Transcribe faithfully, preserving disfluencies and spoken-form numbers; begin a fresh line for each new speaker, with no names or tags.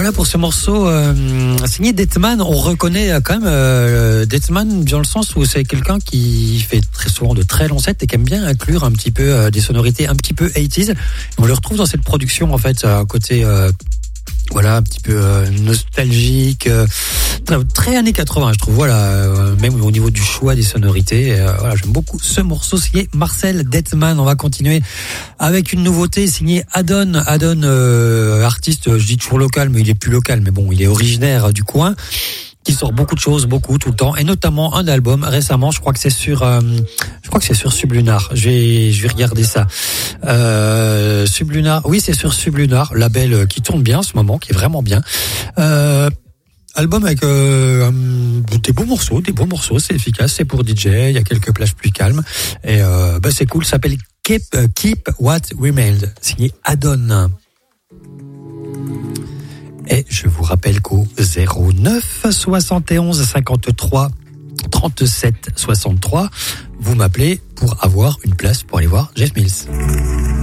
Voilà pour ce morceau euh, signé Dettman. On reconnaît quand même euh, Dettman dans le sens où c'est quelqu'un qui fait très souvent de très longs sets et qui aime bien inclure un petit peu euh, des sonorités un petit peu eighties. On le retrouve dans cette production en fait, à côté euh, voilà un petit peu euh, nostalgique, euh, très, très années quatre-vingts je trouve. Voilà, euh, même au niveau du choix des sonorités. Euh, voilà, j'aime beaucoup ce morceau signé Marcel Dettman. On va continuer avec une nouveauté signée Adon. Adon, euh, artiste, je dis toujours local, mais il est plus local, mais bon, il est originaire du coin, qui sort beaucoup de choses, beaucoup, tout le temps, et notamment un album récemment, je crois que c'est sur, euh, je crois que c'est sur Sublunar. Je vais, je vais regarder ça. Euh, Sublunar, oui, c'est sur Sublunar, label qui tourne bien en ce moment, qui est vraiment bien. Euh, Album avec euh, des beaux morceaux, des beaux morceaux, c'est efficace, c'est pour D J, il y a quelques plages plus calmes, et euh, bah c'est cool, ça s'appelle Keep, uh, Keep What Remained, signé Adon. Et je vous rappelle qu'au zéro neuf soixante et onze cinquante-trois trente-sept soixante-trois, vous m'appelez pour avoir une place pour aller voir Jeff Mills.